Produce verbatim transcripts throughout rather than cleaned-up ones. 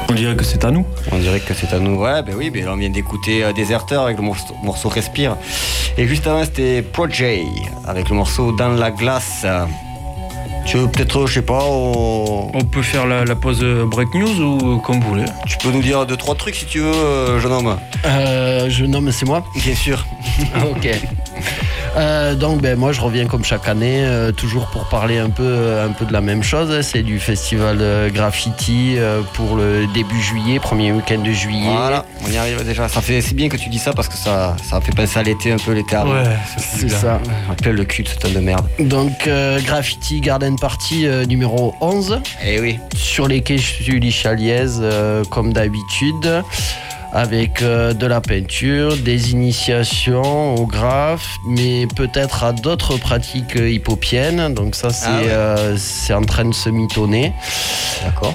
On dirait que c'est à nous. On dirait que c'est à nous. Ouais, ben oui, ben on vient d'écouter euh, Déserteur avec le morceau, morceau Respire. Et juste avant, c'était Projay avec le morceau Dans la glace. Tu veux peut-être, je sais pas, on... On peut faire la, la pause break news ou comme vous voulez. Tu peux nous dire deux, trois trucs si tu veux, euh, jeune homme. Euh, jeune homme, c'est moi ? Bien sûr. Ok. Euh, donc ben, moi je reviens comme chaque année, euh, toujours pour parler un peu, un peu de la même chose. C'est du festival euh, graffiti euh, pour le début juillet, premier week-end de juillet. Voilà, on y arrive déjà. Ça fait, c'est bien que tu dis ça parce que ça, ça fait penser à l'été un peu, l'été arrive. Ouais, c'est ça. On appelle le cul de ce tonne de merde. Donc euh, Graffiti Garden Party euh, numéro onze. Eh oui. Sur les quais Sully Chaliez, euh, comme d'habitude. Avec euh, de la peinture, des initiations au graphe, mais peut-être à d'autres pratiques euh, hip-hopiennes. Donc ça, c'est, ah ouais. euh, c'est en train de se mitonner. D'accord.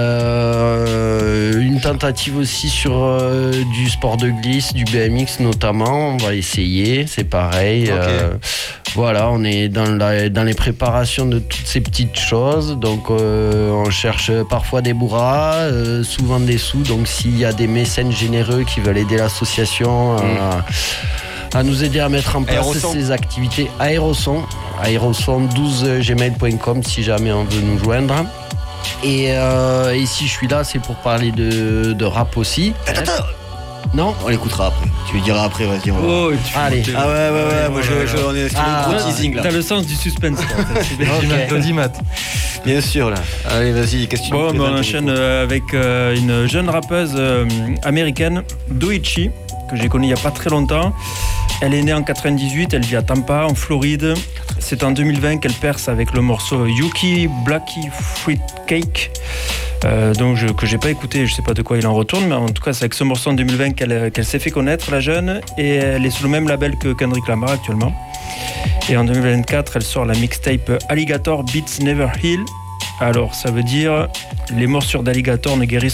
Euh, une tentative aussi sur euh, du sport de glisse, du B M X notamment. On va essayer, c'est pareil. Okay. Euh, voilà, on est dans, la, dans les préparations de toutes ces petites choses. Donc euh, on cherche parfois des bourras, euh, souvent des sous. Donc s'il y a des mécènes généreux qui veulent aider l'association mmh. à, à nous aider à mettre en place Aéroson. Ces activités, Aéroson, aéroson douze gmail point com si jamais on veut nous joindre. Et, euh, et si je suis là, c'est pour parler de, de rap aussi. Attends, attends. Non, on l'écoutera après. Tu lui diras après, vas-y. On va. Oh, allez. Ah ouais, ouais, ouais. ouais moi, je, je, on est sur ah, le gros teasing là. T'as le sens du suspense. Okay. Bien sûr là. Allez, vas-y. Qu'est-ce que tu bon, nous on enchaîne avec euh, une jeune rappeuse euh, américaine, Doechii, que j'ai connue il y a pas très longtemps. Elle est née en quatre-vingt-dix-huit. Elle vit à Tampa, en Floride. C'est en deux mille vingt qu'elle perce avec le morceau Yuki Blacky Fruitcake. Euh, donc je, que j'ai pas écouté, je sais pas de quoi il en retourne, mais en tout cas c'est avec ce morceau en deux mille vingt qu'elle, qu'elle s'est fait connaître, la jeune, et elle est sous le même label que Kendrick Lamar actuellement. Et en deux mille vingt-quatre, elle sort la mixtape Alligator Beats Never Heal. Alors ça veut dire les morsures d'alligator ne guérissent